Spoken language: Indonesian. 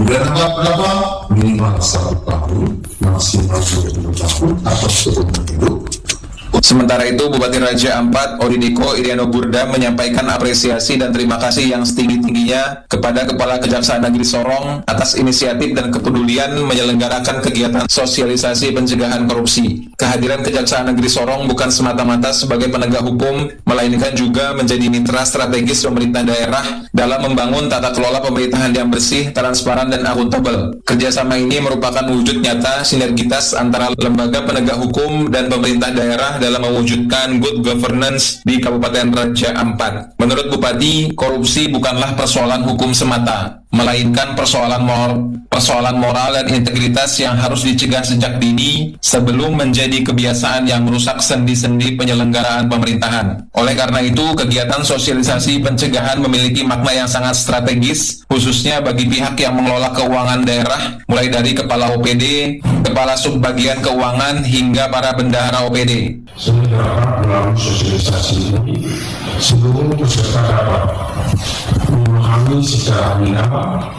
Pidana berapa? Minimal 1 tahun, maksimal 20 tahun atau seumur hidup. Sementara itu, Bupati Raja Ampat, Oridiko Iriano Burda menyampaikan apresiasi dan terima kasih yang setinggi-tingginya kepada Kepala Kejaksaan Negeri Sorong atas inisiatif dan kepedulian menyelenggarakan kegiatan sosialisasi pencegahan korupsi. Kehadiran Kejaksaan Negeri Sorong bukan semata-mata sebagai penegak hukum, melainkan juga menjadi mitra strategis pemerintah daerah dalam membangun tata kelola pemerintahan yang bersih, transparan, dan akuntabel. Kerjasama ini merupakan wujud nyata sinergitas antara lembaga penegak hukum dan pemerintah daerah dalam mewujudkan good governance di Kabupaten Raja Ampat. Menurut Bupati, korupsi bukanlah persoalan hukum semata, melainkan persoalan moral dan integritas yang harus dicegah sejak dini sebelum menjadi kebiasaan yang merusak sendi-sendi penyelenggaraan pemerintahan. Oleh karena itu, kegiatan sosialisasi pencegahan memiliki makna yang sangat strategis, khususnya bagi pihak yang mengelola keuangan daerah, mulai dari Kepala OPD, Kepala Subbagian Keuangan, hingga para bendahara OPD. Sehingga melalui sosialisasi ini, seluruh peserta dapat memahami secara minimal